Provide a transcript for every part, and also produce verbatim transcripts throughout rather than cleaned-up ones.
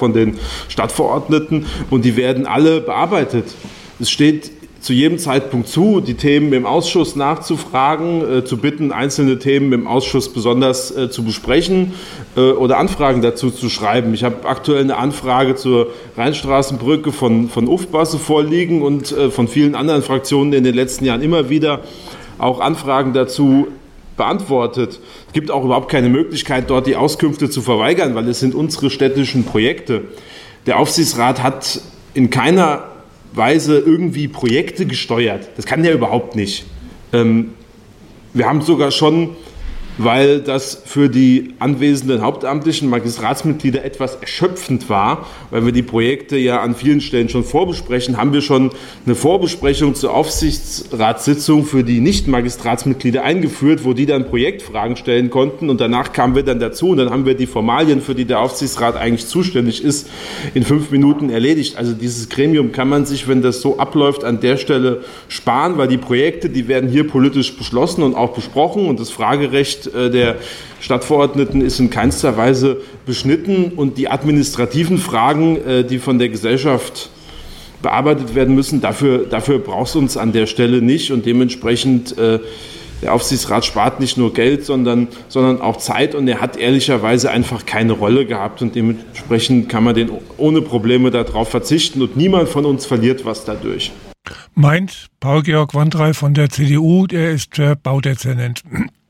von den Stadtverordneten, und die werden alle bearbeitet. Es steht zu jedem Zeitpunkt zu, die Themen im Ausschuss nachzufragen, äh, zu bitten, einzelne Themen im Ausschuss besonders äh, zu besprechen äh, oder Anfragen dazu zu schreiben. Ich habe aktuell eine Anfrage zur Rheinstraßenbrücke von, von Ufbasse vorliegen und äh, von vielen anderen Fraktionen in den letzten Jahren immer wieder auch Anfragen dazu beantwortet. Es gibt auch überhaupt keine Möglichkeit, dort die Auskünfte zu verweigern, weil es sind unsere städtischen Projekte. Der Aufsichtsrat hat in keiner Weise irgendwie Projekte gesteuert. Das kann der überhaupt nicht. Ähm, wir haben sogar schon, weil das für die anwesenden hauptamtlichen Magistratsmitglieder etwas erschöpfend war, weil wir die Projekte ja an vielen Stellen schon vorbesprechen, haben wir schon eine Vorbesprechung zur Aufsichtsratssitzung für die Nicht-Magistratsmitglieder eingeführt, wo die dann Projektfragen stellen konnten, und danach kamen wir dann dazu und dann haben wir die Formalien, für die der Aufsichtsrat eigentlich zuständig ist, in fünf Minuten erledigt. Also dieses Gremium kann man sich, wenn das so abläuft, an der Stelle sparen, weil die Projekte, die werden hier politisch beschlossen und auch besprochen, und das Fragerecht der Stadtverordneten ist in keinster Weise beschnitten, und die administrativen Fragen, die von der Gesellschaft bearbeitet werden müssen, dafür, dafür braucht es uns an der Stelle nicht, und dementsprechend der Aufsichtsrat spart nicht nur Geld, sondern, sondern auch Zeit, und er hat ehrlicherweise einfach keine Rolle gehabt, und dementsprechend kann man den ohne Probleme darauf verzichten, und niemand von uns verliert was dadurch. Meint Paul-Georg Wandrei von der C D U, der ist der Baudezernent.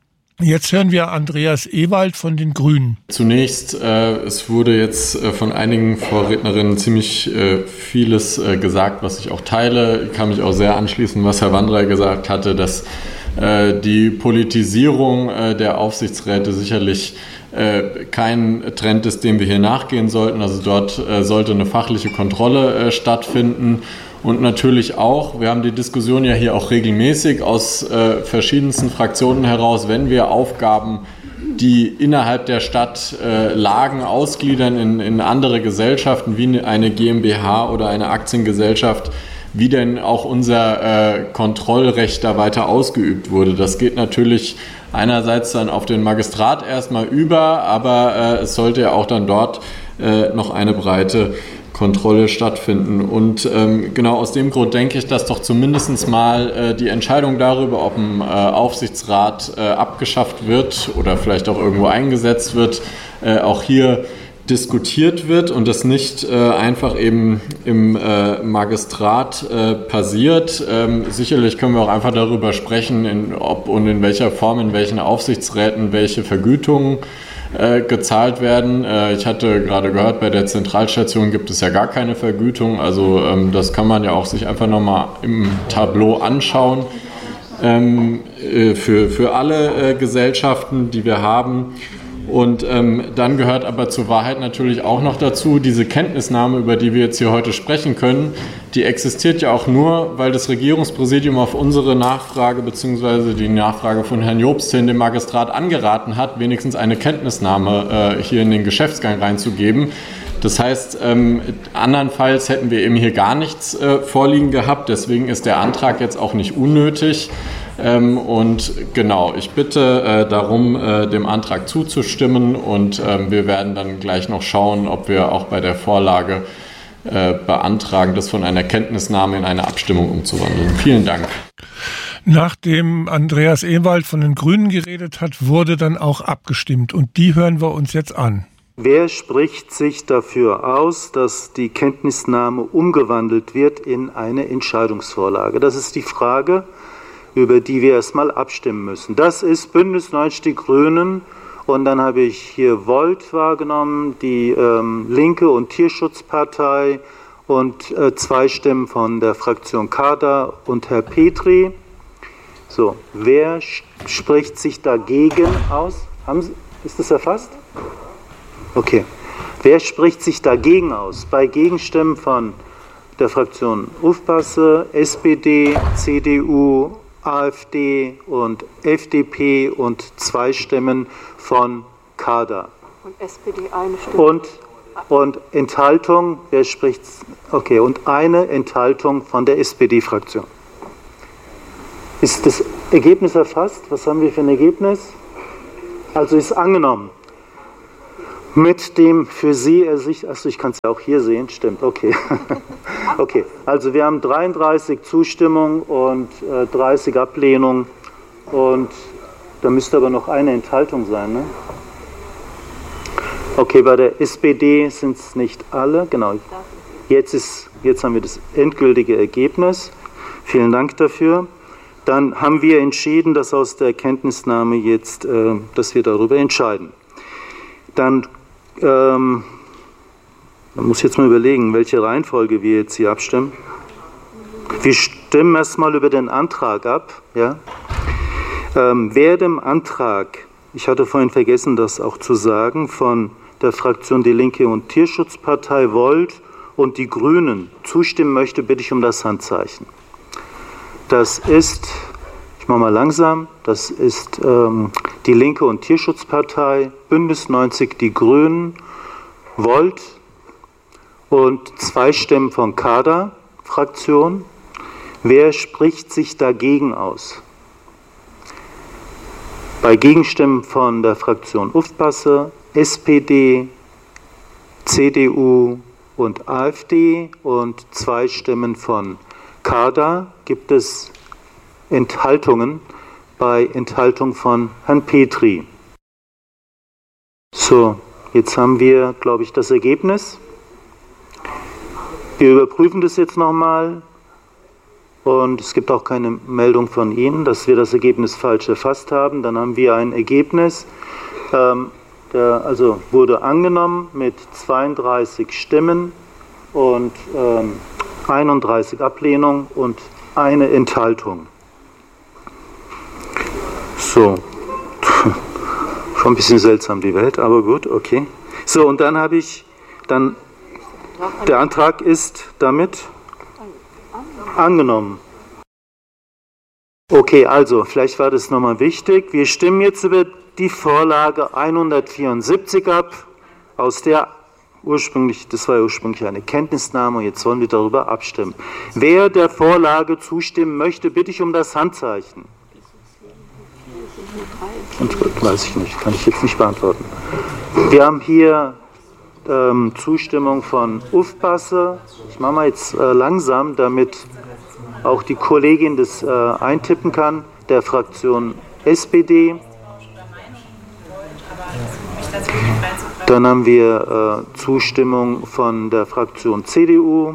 Jetzt hören wir Andreas Ewald von den Grünen. Zunächst, äh, es wurde jetzt äh, von einigen Vorrednerinnen ziemlich äh, vieles äh, gesagt, was ich auch teile. Ich kann mich auch sehr anschließen, was Herr Wandrei gesagt hatte, dass äh, die Politisierung äh, der Aufsichtsräte sicherlich äh, kein Trend ist, dem wir hier nachgehen sollten. Also dort äh, sollte eine fachliche Kontrolle äh, stattfinden. Und natürlich auch, wir haben die Diskussion ja hier auch regelmäßig aus äh, verschiedensten Fraktionen heraus, wenn wir Aufgaben, die innerhalb der Stadt äh, lagen, ausgliedern in, in andere Gesellschaften wie eine GmbH oder eine Aktiengesellschaft, wie denn auch unser äh, Kontrollrecht da weiter ausgeübt wurde. Das geht natürlich einerseits dann auf den Magistrat erstmal über, aber äh, es sollte ja auch dann dort äh, noch eine breite Kontrolle stattfinden. Und ähm, genau aus dem Grund denke ich, dass doch zumindest mal äh, die Entscheidung darüber, ob ein äh, Aufsichtsrat äh, abgeschafft wird oder vielleicht auch irgendwo eingesetzt wird, äh, auch hier diskutiert wird und das nicht äh, einfach eben im äh, Magistrat äh, passiert. Ähm, sicherlich können wir auch einfach darüber sprechen, in, ob und in welcher Form, in welchen Aufsichtsräten welche Vergütungen Äh, gezahlt werden. Äh, ich hatte gerade gehört, bei der Zentralstation gibt es ja gar keine Vergütung. Also ähm, das kann man ja auch sich einfach nochmal im Tableau anschauen. Ähm, äh, für, für alle äh, Gesellschaften, die wir haben. Und ähm, dann gehört aber zur Wahrheit natürlich auch noch dazu, diese Kenntnisnahme, über die wir jetzt hier heute sprechen können, die existiert ja auch nur, weil das Regierungspräsidium auf unsere Nachfrage bzw. die Nachfrage von Herrn Jobst in dem Magistrat angeraten hat, wenigstens eine Kenntnisnahme äh, hier in den Geschäftsgang reinzugeben. Das heißt, ähm, andernfalls hätten wir eben hier gar nichts äh, vorliegen gehabt. Deswegen ist der Antrag jetzt auch nicht unnötig. Ähm, und genau, ich bitte äh, darum, äh, dem Antrag zuzustimmen. Und ähm, wir werden dann gleich noch schauen, ob wir auch bei der Vorlage äh, beantragen, das von einer Kenntnisnahme in eine Abstimmung umzuwandeln. Vielen Dank. Nachdem Andreas Ewald von den Grünen geredet hat, wurde dann auch abgestimmt. Und die hören wir uns jetzt an. Wer spricht sich dafür aus, dass die Kenntnisnahme umgewandelt wird in eine Entscheidungsvorlage? Das ist die Frage, über die wir erstmal abstimmen müssen. Das ist Bündnis neunzig Die Grünen, und dann habe ich hier Volt wahrgenommen, die ähm, Linke und Tierschutzpartei, und äh, zwei Stimmen von der Fraktion Kader und Herr Petri. So, wer spricht sich dagegen aus? Haben Sie, ist das erfasst? Okay. Wer spricht sich dagegen aus? Bei Gegenstimmen von der Fraktion Ufpasse, S P D, C D U, AfD und F D P und zwei Stimmen von Kader. Und S P D eine Stimme. Und, und Enthaltung, wer spricht? Okay, und eine Enthaltung von der S P D-Fraktion. Ist das Ergebnis erfasst? Was haben wir für ein Ergebnis? Also ist angenommen. Mit dem für Sie ersichtlichen, achso, ich kann es ja auch hier sehen, stimmt, okay. Okay, also wir haben dreiunddreißig Zustimmung und äh, dreißig Ablehnung und da müsste aber noch eine Enthaltung sein, ne? Okay, bei der S P D sind es nicht alle, genau. Jetzt, ist, jetzt haben wir das endgültige Ergebnis. Vielen Dank dafür. Dann haben wir entschieden, dass aus der Kenntnisnahme jetzt, äh, dass wir darüber entscheiden. Dann, ähm, man muss jetzt mal überlegen, welche Reihenfolge wir jetzt hier abstimmen. Wir stimmen erstmal über den Antrag ab. Ja? Ähm, wer dem Antrag, ich hatte vorhin vergessen, das auch zu sagen, von der Fraktion Die Linke und Tierschutzpartei Volt und die Grünen zustimmen möchte, bitte ich um das Handzeichen. Das ist, ich mache mal langsam, das ist ähm, Die Linke und Tierschutzpartei, Bündnis neunzig, die Grünen, Volt und zwei Stimmen von Kader-Fraktion. Wer spricht sich dagegen aus? Bei Gegenstimmen von der Fraktion Ufpasse, S P D, C D U und AfD und zwei Stimmen von Kader gibt es Enthaltungen bei Enthaltung von Herrn Petri. So, jetzt haben wir, glaube ich, das Ergebnis. Wir überprüfen das jetzt nochmal und es gibt auch keine Meldung von Ihnen, dass wir das Ergebnis falsch erfasst haben. Dann haben wir ein Ergebnis, ähm, der also wurde angenommen mit zweiunddreißig Stimmen und ähm, einunddreißig Ablehnung und eine Enthaltung. So, schon ein bisschen seltsam die Welt, aber gut, okay. So, und dann habe ich, dann, der Antrag ist damit angenommen. Okay, also, vielleicht war das nochmal wichtig. Wir stimmen jetzt über die Vorlage hundertvierundsiebzig ab, aus der ursprünglich, das war ursprünglich eine Kenntnisnahme und jetzt wollen wir darüber abstimmen. Wer der Vorlage zustimmen möchte, bitte ich um das Handzeichen. Und, weiß ich nicht, kann ich jetzt nicht beantworten. Wir haben hier ähm, Zustimmung von Ufpasse. Ich mache mal jetzt äh, langsam, damit auch die Kollegin das äh, eintippen kann, der Fraktion S P D. Dann haben wir äh, Zustimmung von der Fraktion C D U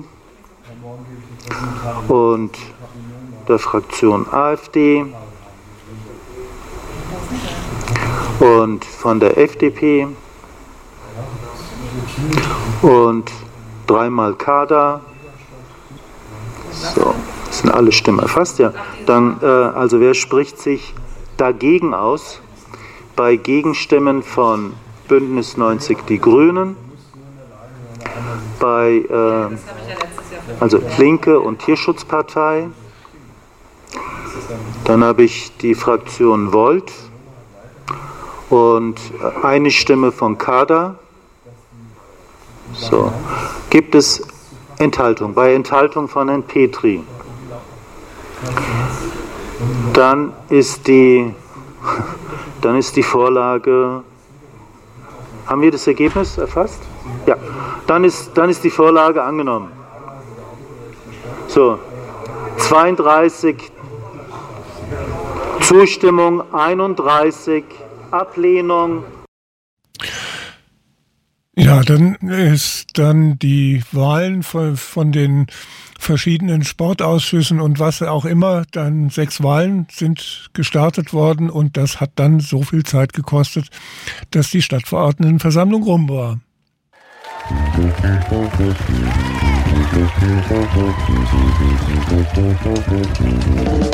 und der Fraktion AfD und von der F D P und dreimal Kader. So, das sind alle Stimmen erfasst, ja. Dann, äh, also wer spricht sich dagegen aus? Bei Gegenstimmen von Bündnis neunzig, die Grünen, bei äh, also Linke und Tierschutzpartei, dann habe ich die Fraktion Volt und eine Stimme von Kader. So, gibt es Enthaltung? Bei Enthaltung von Herrn Petri. Dann ist die, dann ist die Vorlage. Haben wir das Ergebnis erfasst? Ja. Dann ist, dann ist die Vorlage angenommen. So, zweiunddreißig Zustimmung, einunddreißig Ablehnung. Ja, dann ist dann die Wahlen von, von den verschiedenen Sportausschüssen und was auch immer, dann sechs Wahlen sind gestartet worden und das hat dann so viel Zeit gekostet, dass die Stadtverordnetenversammlung rum war.